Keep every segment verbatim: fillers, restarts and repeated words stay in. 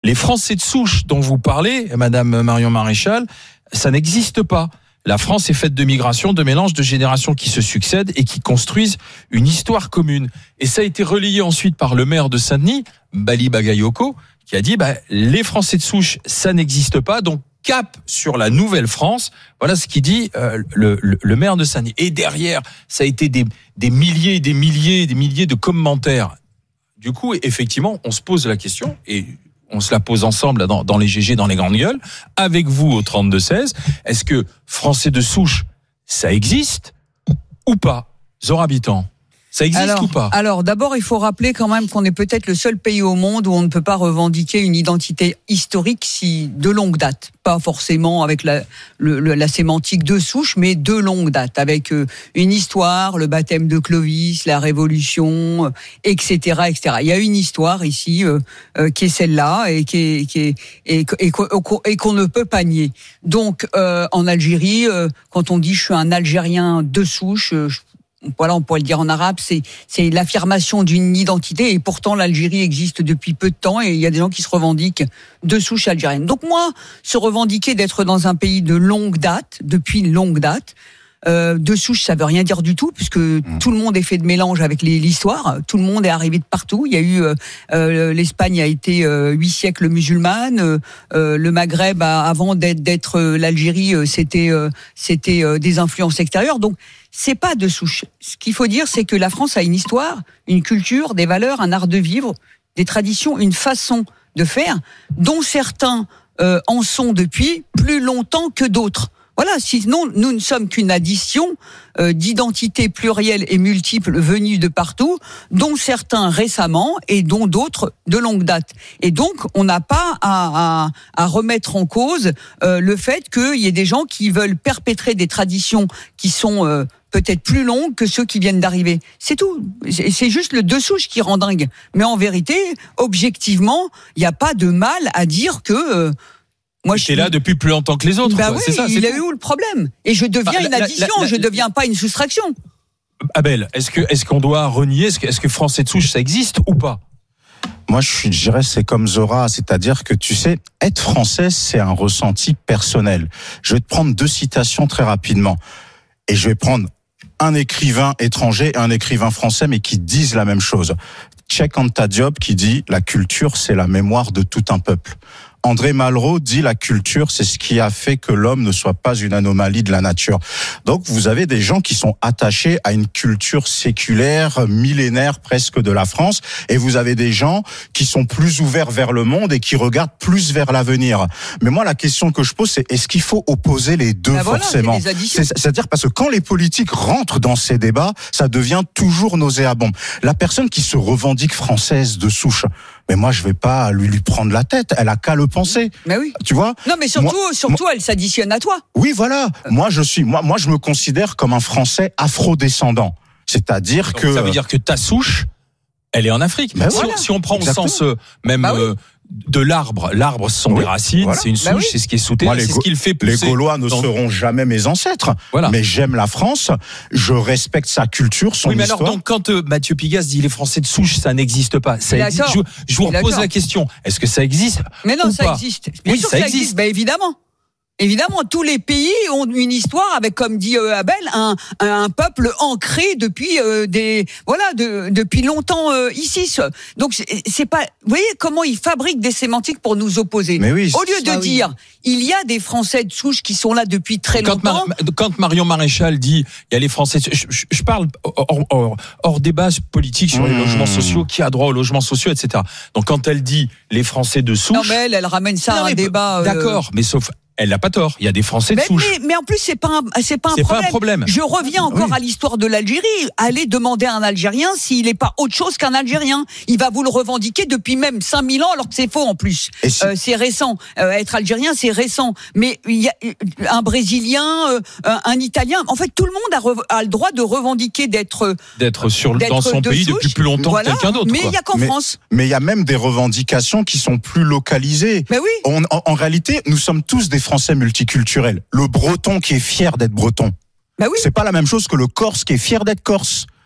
Les Français de souche dont vous parlez, Madame Marion Maréchal, ça n'existe pas. La France est faite de migration, de mélange de générations qui se succèdent et qui construisent une histoire commune. Et ça a été relayé ensuite par le maire de Saint-Denis, Bali Bagayoko, qui a dit bah, les Français de souche, ça n'existe pas, donc cap sur la Nouvelle-France. Voilà ce qu'il dit euh, le, le, le maire de Saint-Denis. Et derrière, ça a été des, des milliers, des milliers, des milliers de commentaires. Du coup, effectivement, on se pose la question et on se la pose ensemble dans, dans les G G, dans les grandes gueules, avec vous au trente-deux seize. Est-ce que Français de souche, ça existe ou pas? Zora Habitant, ça existe alors, ou pas? Alors, d'abord, il faut rappeler quand même qu'on est peut-être le seul pays au monde où on ne peut pas revendiquer une identité historique si de longue date. Pas forcément avec la, le, la sémantique de souche, mais de longue date, avec euh, une histoire, le baptême de Clovis, la Révolution, euh, et cetera, et cetera. Il y a une histoire ici euh, euh, qui est celle-là et qui est, qui est et, et, et, et qu'on ne peut pas nier. Donc, euh, en Algérie, euh, quand on dit je suis un Algérien de souche, euh, voilà, on pourrait le dire en arabe, c'est, c'est l'affirmation d'une identité, et pourtant l'Algérie existe depuis peu de temps et il y a des gens qui se revendiquent de souche algérienne. Donc moi, se revendiquer d'être dans un pays de longue date, depuis longue date, euh, de souche, ça veut rien dire du tout, puisque mmh. tout le monde est fait de mélange avec les, l'histoire, tout le monde est arrivé de partout. Il y a eu, euh, euh, l'Espagne a été euh, huit siècles musulmane, euh, euh, le Maghreb, a, avant d'être, d'être euh, l'Algérie, euh, c'était, euh, c'était euh, des influences extérieures. Donc c'est pas de souche. Ce qu'il faut dire, c'est que la France a une histoire, une culture, des valeurs, un art de vivre, des traditions, une façon de faire, dont certains euh, en sont depuis plus longtemps que d'autres. Voilà, sinon nous ne sommes qu'une addition euh, d'identités plurielles et multiples venues de partout, dont certains récemment et dont d'autres de longue date. Et donc on n'a pas à, à, à remettre en cause euh, le fait qu'il y ait des gens qui veulent perpétrer des traditions qui sont euh, peut-être plus longues que ceux qui viennent d'arriver. C'est tout. C'est juste le de souche qui rend dingue. Mais en vérité, objectivement, il n'y a pas de mal à dire que... Euh, Moi, je suis là depuis plus longtemps que les autres. Bah quoi. oui, c'est ça, c'est il tout. a eu où le problème? Et je deviens bah, une la, addition, la, la, je deviens pas une soustraction. Abel, est-ce que est-ce qu'on doit renier, est-ce que est-ce que Français de souche ça existe ou pas? Moi, je, suis, je dirais, c'est comme Zora, c'est-à-dire que tu sais, être français, c'est un ressenti personnel. Je vais te prendre deux citations très rapidement, et je vais prendre un écrivain étranger et un écrivain français, mais qui disent la même chose. Cheikh Anta Diop qui dit « La culture, c'est la mémoire de tout un peuple ». André Malraux dit la culture, c'est ce qui a fait que l'homme ne soit pas une anomalie de la nature. Donc vous avez des gens qui sont attachés à une culture séculaire, millénaire presque de la France, et vous avez des gens qui sont plus ouverts vers le monde et qui regardent plus vers l'avenir. Mais moi la question que je pose c'est est-ce qu'il faut opposer les deux ben forcément voilà, c'est, C'est-à-dire parce que quand les politiques rentrent dans ces débats, ça devient toujours nauséabond. La personne qui se revendique française de souche, mais moi je vais pas lui lui prendre la tête, elle a qu'à le penser. Mais oui. Tu vois? Non, mais surtout, moi, surtout, moi, elle s'additionne à toi. Oui, voilà. Moi, je suis, moi, moi, je me considère comme un Français afro-descendant. C'est-à-dire Donc, que ça veut dire que ta souche, elle est en Afrique. Ben si, voilà. si on prend Exactement. au sens euh, même bah oui. euh, de l'arbre, l'arbre ce sont oui. des racines, Voilà. c'est une souche, bah oui. c'est ce qui est sous terre, c'est Go- ce qui le fait pousser. Les Gaulois ne dans... seront jamais mes ancêtres. Voilà. Mais j'aime la France, je respecte sa culture, son oui, mais histoire. alors donc quand euh, Mathieu Pigasse dit les Français de souche, ça n'existe pas. Ça existe. Je, je vous repose la question. Est-ce que ça existe? Mais non, ou ça pas existe. Bien oui, sûr ça, ça existe. existe. Ben évidemment. Évidemment, tous les pays ont une histoire avec, comme dit euh, Abel, un, un peuple ancré depuis euh, des voilà de, depuis longtemps euh, ici. Donc c'est, c'est pas, vous voyez comment ils fabriquent des sémantiques pour nous opposer. Mais oui, au lieu de ah dire, oui. il y a des Français de souche qui sont là depuis très quand longtemps. Mar- quand Marion Maréchal dit il y a les Français, je, je, je parle hors, hors, hors débat politique sur mmh. les logements sociaux, qui a droit aux logements sociaux, et cetera. Donc quand elle dit les Français de souche, non mais elle, elle ramène ça non, à un débat. Euh... D'accord, mais sauf. Elle n'a pas tort. Il y a des Français de mais, souche. Mais, mais en plus, c'est pas un, c'est pas un c'est problème. Pas un problème. Je reviens encore oui. à l'histoire de l'Algérie. Allez demander à un Algérien s'il n'est pas autre chose qu'un Algérien. Il va vous le revendiquer depuis même cinq mille ans, alors que c'est faux en plus. Si... Euh, c'est récent. Euh, être Algérien, c'est récent. Mais il y a un Brésilien, euh, un Italien. En fait, tout le monde a, re- a le droit de revendiquer d'être d'être sur d'être dans son de pays souche. depuis plus longtemps voilà. que quelqu'un d'autre. Mais il quoi. n'y a qu'en mais, France. Mais il y a même des revendications qui sont plus localisées. Mais oui. On, en, en réalité, nous sommes tous des Français multiculturels. Le Breton qui est fier d'être Breton, bah oui. c'est pas la même chose que le Corse qui est fier d'être Corse.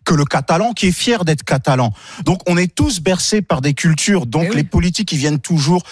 que le catalan qui est fier d'être catalan. Donc on est tous bercés par des cultures. Donc Eh oui. les politiques, ils viennent toujours